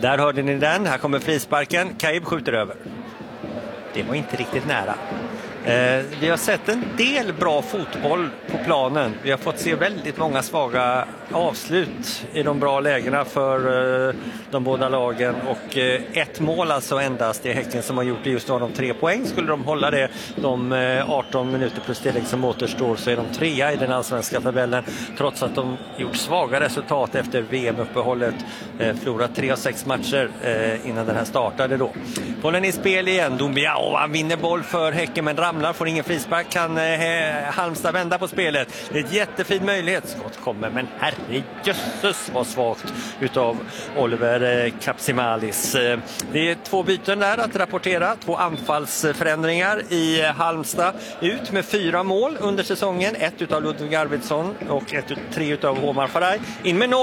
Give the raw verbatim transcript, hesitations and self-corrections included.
Där hörde ni den. Här kommer frisparken. Kaib skjuter över. Det var inte riktigt nära. Eh, vi har sett en del bra fotboll på planen. Vi har fått se väldigt många svaga avslut i de bra lägena för eh, de båda lagen. Och eh, ett mål alltså endast. Det är Häcken som har gjort det. Just nu har de tre poäng. Skulle de hålla det de eh, arton minuter plus tillägg som återstår, så är de trea i den allsvenska tabellen. Trots att de gjort svaga resultat efter V M-uppehållet. Eh, förlorat tre av sex matcher eh, innan den här startade då. Bollen i spel igen. Dombia, och han vinner boll för Häcken men ramlar, får ingen frispark. Kan eh, Halmstad vända på spelet. Det är ett jättefin möjlighet. Skott kommer, men herrejösses vad svagt utav Oliver eh, Kapsimalis. Eh, det är två byten där att rapportera. Två anfallsförändringar i eh, Halmstad. Ut med fyra mål under säsongen. Ett utav Ludvig Arvidsson och ett, tre utav Omar Faraj. In med noll.